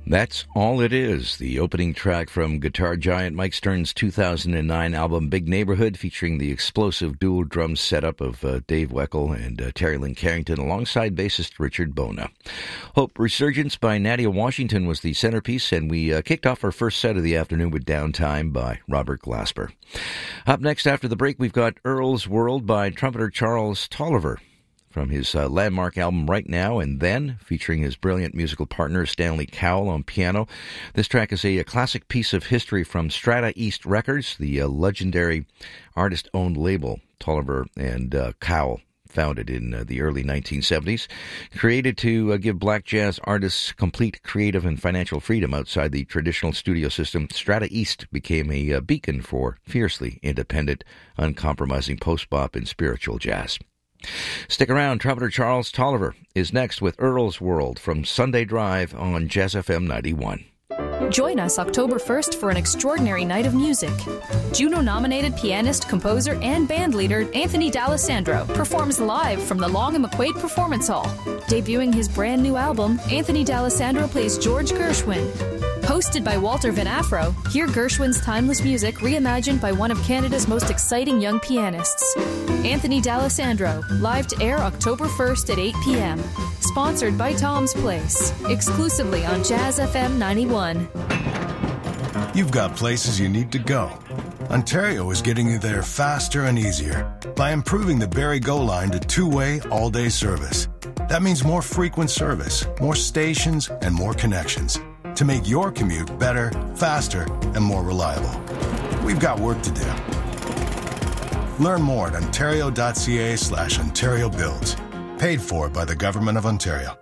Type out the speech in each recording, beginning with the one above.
That's All It Is, the opening track from guitar giant Mike Stern's 2009 album Big Neighborhood, featuring the explosive dual drum setup of Dave Weckl and Terry Lynn Carrington alongside bassist Richard Bona. Hope Resurgence by Nadia Washington was the centerpiece, and we kicked off our first set of the afternoon with Downtime by Robert Glasper. Up next after the break, we've got Earl's World by trumpeter Charles Tolliver, from his landmark album Right Now and Then, featuring his brilliant musical partner Stanley Cowell on piano. This track is a classic piece of history from Strata East Records, the legendary artist-owned label Tolliver and Cowell founded in the early 1970s, created to give black jazz artists complete creative and financial freedom outside the traditional studio system. Strata East became a beacon for fiercely independent, uncompromising post-bop and spiritual jazz. Stick around. Trumpeter Charles Tolliver is next with Earl's World from Sunday Drive on Jazz FM 91. Join us October 1st for an extraordinary night of music. Juno-nominated pianist, composer, and bandleader Anthony D'Alessandro performs live from the Long and McQuaid Performance Hall. Debuting his brand new album, Anthony D'Alessandro plays George Gershwin. Hosted by Walter Van Afro, hear Gershwin's timeless music reimagined by one of Canada's most exciting young pianists. Anthony D'Alessandro, live to air October 1st at 8 p.m. Sponsored by Tom's Place, exclusively on Jazz FM 91. You've got places you need to go. Ontario is getting you there faster and easier by improving the Barrie Go line to two-way, all-day service. That means more frequent service, more stations, and more connections to make your commute better, faster, and more reliable. We've got work to do. Learn more at ontario.ca/Ontario Builds. Paid for by the Government of Ontario.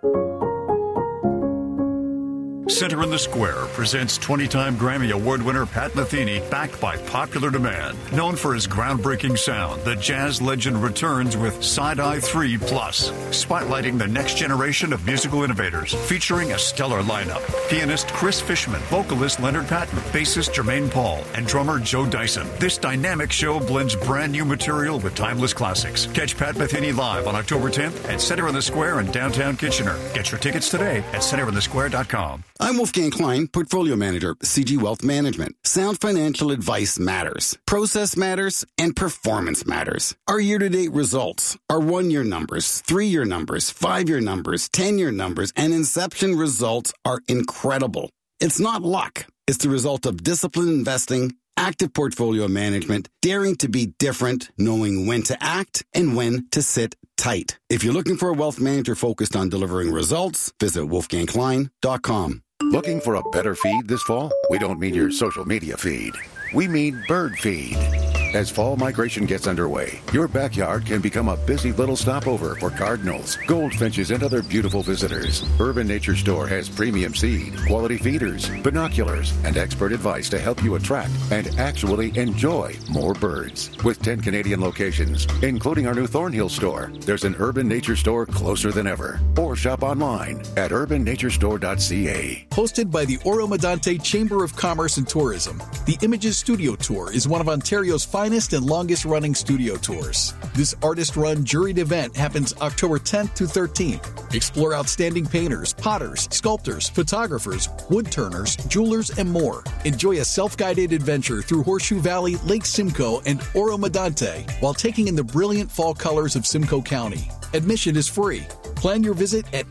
Center in the Square presents 20-time Grammy Award winner Pat Metheny, backed by popular demand. Known for his groundbreaking sound, the jazz legend returns with Side-Eye 3 Plus, spotlighting the next generation of musical innovators, featuring a stellar lineup. Pianist Chris Fishman, vocalist Leonard Patton, bassist Jermaine Paul, and drummer Joe Dyson. This dynamic show blends brand new material with timeless classics. Catch Pat Metheny live on October 10th at Center in the Square in downtown Kitchener. Get your tickets today at centerinthesquare.com. I'm Wolfgang Klein, Portfolio Manager, CG Wealth Management. Sound financial advice matters. Process matters, and performance matters. Our year-to-date results, our one-year numbers, three-year numbers, five-year numbers, 10-year numbers, and inception results are incredible. It's not luck. It's the result of disciplined investing, active portfolio management, daring to be different, knowing when to act and when to sit tight. If you're looking for a wealth manager focused on delivering results, visit wolfgangklein.com. Looking for a better feed this fall? We don't mean your social media feed. We mean bird feed. As fall migration gets underway, your backyard can become a busy little stopover for cardinals, goldfinches, and other beautiful visitors. Urban Nature Store has premium seed, quality feeders, binoculars, and expert advice to help you attract and actually enjoy more birds. With 10 Canadian locations, including our new Thornhill store, there's an Urban Nature Store closer than ever. Or shop online at urbannaturestore.ca. Hosted by the Oro-Medonte Chamber of Commerce and Tourism, the Images Studio Tour is one of Ontario's finest and longest-running studio tours. This artist-run juried event happens October 10th to 13th. Explore outstanding painters, potters, sculptors, photographers, woodturners, jewelers, and more. Enjoy a self-guided adventure through Horseshoe Valley, Lake Simcoe, and Oro-Medonte while taking in the brilliant fall colors of Simcoe County. Admission is free. Plan your visit at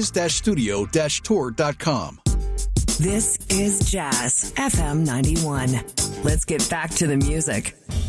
images-studio-tour.com. This is Jazz FM 91. Let's get back to the music.